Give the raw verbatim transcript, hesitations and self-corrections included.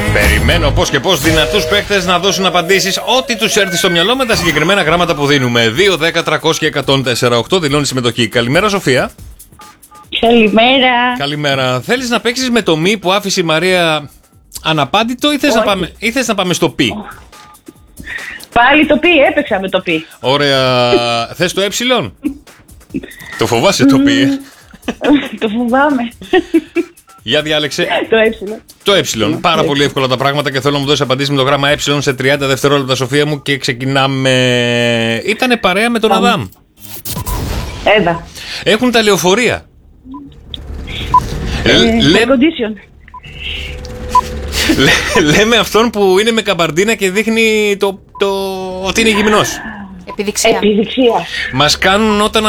Περιμένω πώς και πώς δυνατούς παίχτες να δώσουν απαντήσεις ό,τι τους έρθει στο μυαλό με τα συγκεκριμένα γράμματα που δίνουμε. δύο, δέκα, τριακόσια, εκατόν τέσσερα οκτώ δηλώνει συμμετοχή. Καλημέρα, Σοφία. Καλημέρα. Καλημέρα. Θέλεις να παίξεις με το μη που άφησε η Μαρία αναπάντητο ή θες, να πάμε, ή θες να πάμε στο πι? Πάλι το πι, έπαιξα με το πι. Ωραία. Θες το ε? Το φοβάσαι το πι, ε? Το φοβάμαι. Για διάλεξε. Το ε. Το ε. Πάρα πολύ εύκολα τα πράγματα και θέλω να μου δώσει απαντήσει με το γράμμα ε σε τριάντα δευτερόλεπτα, Σοφία μου, και ξεκινάμε. Ήτανε παρέα με τον Αδάμ. Έδα. Έχουν τα λεωφορεία. Ε, Λέ... condition. Λέ... Λέμε αυτόν που είναι με καμπαρντίνα και δείχνει το, το... ότι είναι γυμνός. Επιδειξία. Επιδειξία. Μας κάνουν όταν